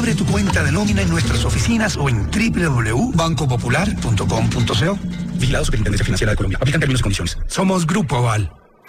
Abre tu cuenta de nómina en nuestras oficinas o en www.bancopopular.com.co. Vigilado Superintendencia Financiera de Colombia. Aplican términos y condiciones. Somos Grupo Aval.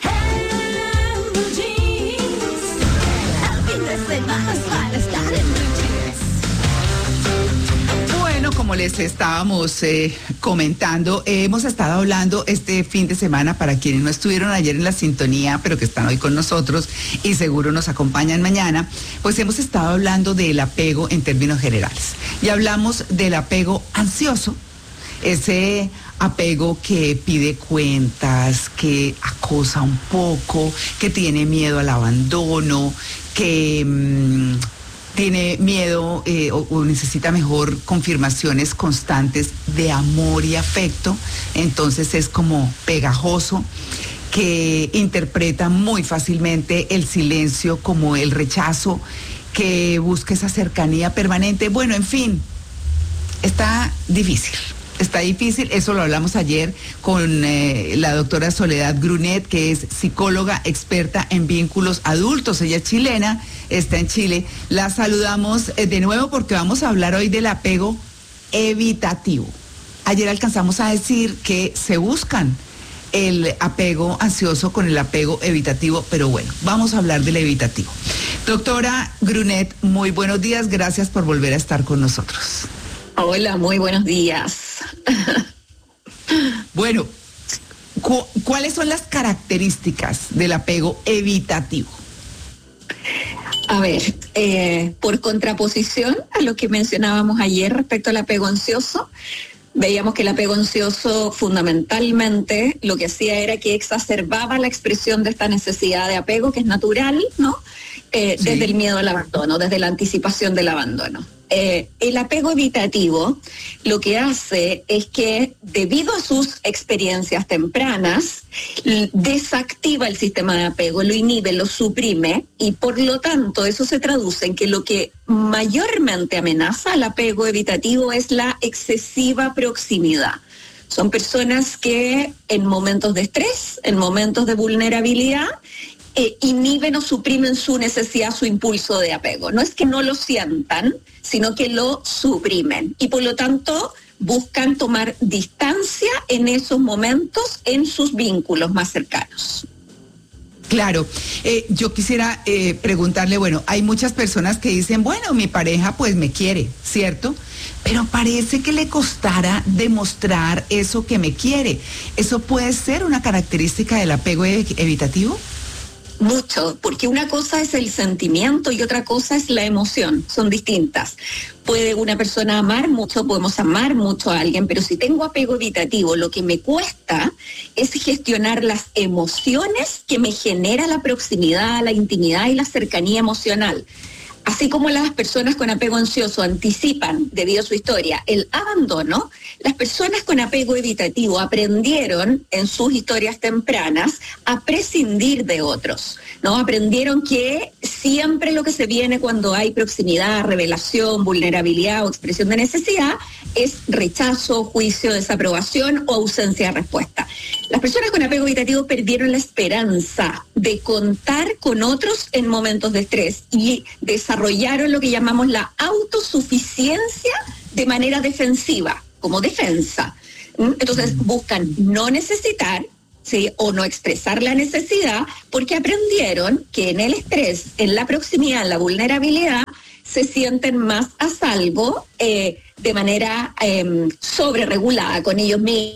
Bueno, como les estábamos comentando, hemos estado hablando este fin de semana, para quienes no estuvieron ayer en la sintonía, pero que están hoy con nosotros y seguro nos acompañan mañana, pues hemos estado hablando del apego en términos generales. Y hablamos del apego ansioso, ese apego que pide cuentas, que acosa un poco, que tiene miedo al abandono, que tiene miedo o necesita mejor confirmaciones constantes de amor y afecto, entonces es como pegajoso, que interpreta muy fácilmente el silencio como el rechazo, que busca esa cercanía permanente. Bueno, en fin, está difícil. Está difícil, eso lo hablamos ayer con la doctora Soledad Grunet, que es psicóloga experta en vínculos adultos. Ella es chilena, está en Chile. La saludamos de nuevo porque vamos a hablar hoy del apego evitativo. Ayer alcanzamos a decir que se buscan el apego ansioso con el apego evitativo, pero bueno, vamos a hablar del evitativo. Doctora Grunet, muy buenos días, gracias por volver a estar con nosotros. Hola, muy buenos días. Bueno, ¿cuáles son las características del apego evitativo? A ver, por contraposición a lo que mencionábamos ayer respecto al apego ansioso, veíamos que el apego ansioso fundamentalmente lo que hacía era que exacerbaba la expresión de esta necesidad de apego, que es natural, ¿no? Sí. Desde el miedo al abandono, desde la anticipación del abandono. El apego evitativo lo que hace es que, debido a sus experiencias tempranas, desactiva el sistema de apego, lo inhibe, lo suprime, y por lo tanto eso se traduce en que lo que mayormente amenaza al apego evitativo es la excesiva proximidad. Son personas que en momentos de estrés, en momentos de vulnerabilidad, inhiben o suprimen su necesidad, su impulso de apego. No es que no lo sientan, sino que lo suprimen. Y por lo tanto buscan tomar distancia en esos momentos en sus vínculos más cercanos. Claro, yo quisiera preguntarle, bueno, hay muchas personas que dicen, bueno, mi pareja pues me quiere, ¿cierto? Pero parece que le costara demostrar eso que me quiere. ¿Eso puede ser una característica del apego evitativo? Mucho, porque una cosa es el sentimiento y otra cosa es la emoción, son distintas. Puede una persona amar mucho, podemos amar mucho a alguien, pero si tengo apego evitativo, lo que me cuesta es gestionar las emociones que me genera la proximidad, la intimidad y la cercanía emocional. Así como las personas con apego ansioso anticipan, debido a su historia, el abandono, las personas con apego evitativo aprendieron en sus historias tempranas a prescindir de otros, ¿no? Aprendieron que siempre lo que se viene cuando hay proximidad, revelación, vulnerabilidad o expresión de necesidad es rechazo, juicio, desaprobación o ausencia de respuesta. Las personas con apego evitativo perdieron la esperanza de contar con otros en momentos de estrés y desarrollaron lo que llamamos la autosuficiencia de manera defensiva, como defensa. Entonces buscan no necesitar, ¿sí?, o no expresar la necesidad, porque aprendieron que en el estrés, en la proximidad, en la vulnerabilidad, se sienten más a salvo de manera sobreregulada con ellos mismos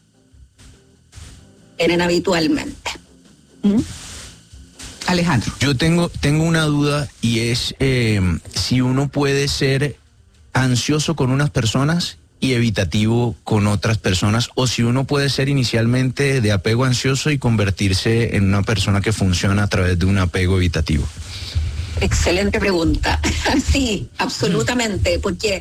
habitualmente. Alejandro. Yo tengo una duda, y es si uno puede ser ansioso con unas personas y evitativo con otras personas, o si uno puede ser inicialmente de apego ansioso y convertirse en una persona que funciona a través de un apego evitativo. Excelente pregunta. Sí, absolutamente, porque